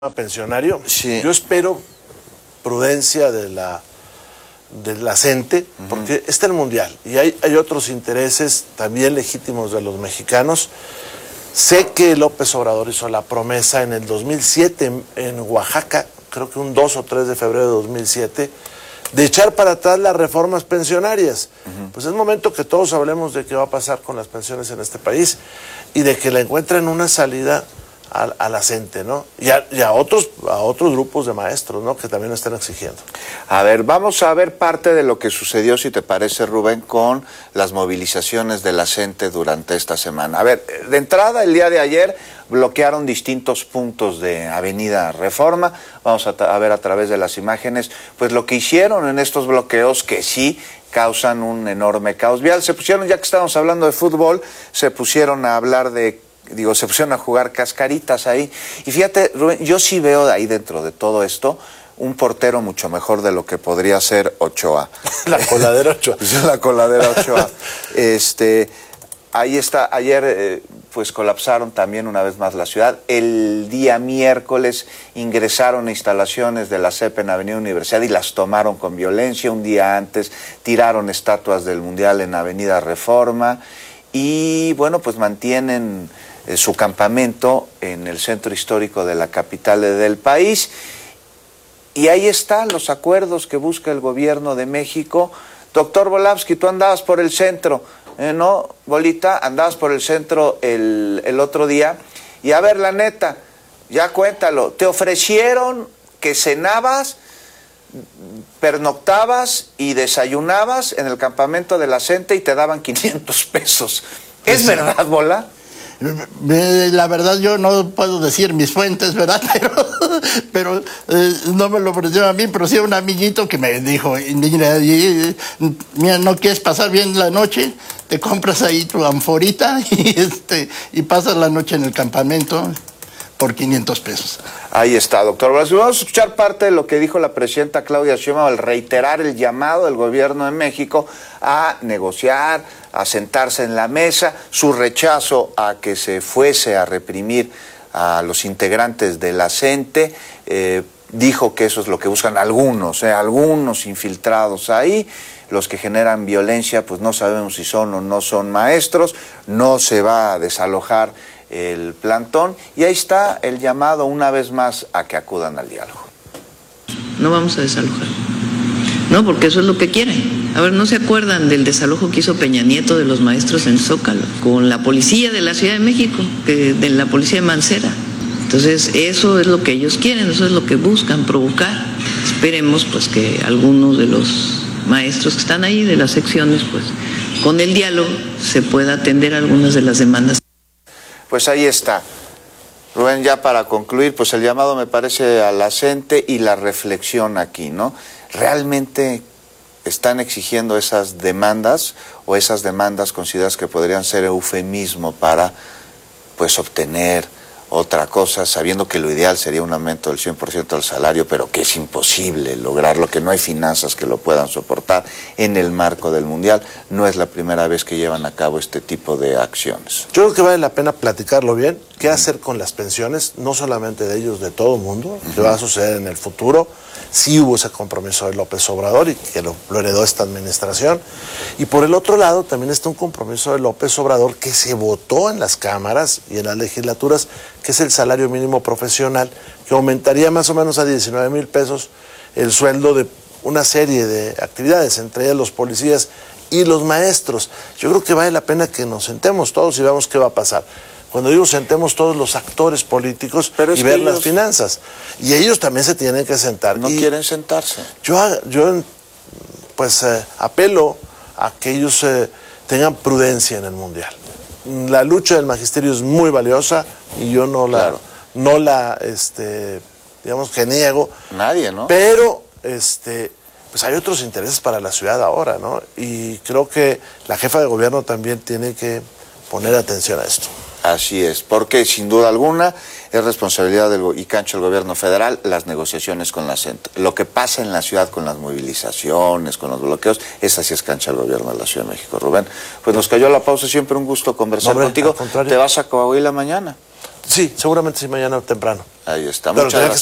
pensionario. Sí. Yo espero prudencia de la gente, porque está el Mundial y hay otros intereses también legítimos de los mexicanos. Sé que López Obrador hizo la promesa en el 2007 en Oaxaca, creo que un 2 o 3 de febrero de 2007, de echar para atrás las reformas pensionarias. Pues es momento que todos hablemos de qué va a pasar con las pensiones en este país y de que le encuentren una salida a la gente, ¿no? Y a otros grupos de maestros, ¿no? Que también están exigiendo. A ver, vamos a ver parte de lo que sucedió, si te parece, Rubén, con las movilizaciones de la gente durante esta semana. A ver, de entrada, el día de ayer bloquearon distintos puntos de Avenida Reforma. Vamos a ver a través de las imágenes, pues lo que hicieron en estos bloqueos, que sí causan un enorme caos vial. Se pusieron, ya que estábamos hablando de fútbol, se pusieron a hablar se pusieron a jugar cascaritas ahí. Y fíjate, Rubén, yo sí veo ahí dentro de todo esto un portero mucho mejor de lo que podría ser Ochoa. La coladera Ochoa. La coladera Ochoa. Ahí está, ayer pues colapsaron también una vez más la ciudad. El día miércoles ingresaron a instalaciones de la CEP en Avenida Universidad y las tomaron con violencia. Un día antes tiraron estatuas del Mundial en Avenida Reforma. Y bueno, pues mantienen su campamento en el centro histórico de la capital del país. Y ahí están los acuerdos que busca el gobierno de México. Doctor Volavsky, tú andabas por el centro, ¿no, Bolita? Andabas por el centro el otro día. Y a ver, la neta, ya cuéntalo, ¿te ofrecieron que cenabas, pernoctabas y desayunabas en el campamento de la CENTE y te daban 500 pesos? ¿Es verdad, Bola? La verdad yo no puedo decir mis fuentes, ¿verdad? Pero no me lo ofrecieron a mí, pero sí a un amiguito que me dijo, mira, ¿no quieres pasar bien la noche? Te compras ahí tu anforita y pasas la noche en el campamento por 500 pesos. Ahí está, doctor. Vamos a escuchar parte de lo que dijo la presidenta Claudia Sheinbaum al reiterar el llamado del gobierno de México a negociar, a sentarse en la mesa, su rechazo a que se fuese a reprimir a los integrantes de la CENTE. Dijo que eso es lo que buscan algunos infiltrados ahí. Los que generan violencia, pues no sabemos si son o no son maestros. No se va a desalojar el plantón, y ahí está el llamado una vez más a que acudan al diálogo. No vamos a desalojar, no, porque eso es lo que quieren. A ver, ¿no se acuerdan del desalojo que hizo Peña Nieto de los maestros en Zócalo con la policía de la Ciudad de México, de la policía de Mancera? Entonces eso es lo que ellos quieren, eso es lo que buscan provocar. Esperemos pues que algunos de los maestros que están ahí de las secciones, pues con el diálogo se pueda atender algunas de las demandas. Pues ahí está. Rubén, ya para concluir, pues el llamado me parece a la CENTE y la reflexión aquí, ¿no? ¿Realmente están exigiendo esas demandas o esas demandas consideradas que podrían ser eufemismo para, pues, obtener otra cosa, sabiendo que lo ideal sería un aumento del 100% del salario, pero que es imposible lograrlo, que no hay finanzas que lo puedan soportar en el marco del Mundial? No es la primera vez que llevan a cabo este tipo de acciones. Yo creo que vale la pena platicarlo bien, qué hacer con las pensiones, no solamente de ellos, de todo el mundo, qué va a suceder en el futuro. Sí hubo ese compromiso de López Obrador y que lo heredó esta administración. Y por el otro lado también está un compromiso de López Obrador que se votó en las cámaras y en las legislaturas, que es el salario mínimo profesional, que aumentaría más o menos a 19,000 pesos el sueldo de una serie de actividades, entre ellas los policías y los maestros. Yo creo que vale la pena que nos sentemos todos y veamos qué va a pasar. Cuando digo sentemos todos los actores políticos y ver las finanzas. Y ellos también se tienen que sentar. No quieren sentarse. Yo pues apelo a que ellos tengan prudencia en el Mundial. La lucha del magisterio es muy valiosa y yo digamos que niego. Nadie, ¿no? Pero pues hay otros intereses para la ciudad ahora, ¿no? Y creo que la jefa de gobierno también tiene que poner atención a esto. Así es, porque sin duda alguna es responsabilidad y cancha del gobierno federal las negociaciones con la CENTE. Lo que pasa en la ciudad con las movilizaciones, con los bloqueos, esa sí es cancha del gobierno de la Ciudad de México. Rubén, pues nos cayó la pausa, siempre un gusto conversar contigo. ¿Te vas a Coahuila mañana? Sí, seguramente sí, mañana temprano. Ahí está. Pero Muchas tenía que gracias.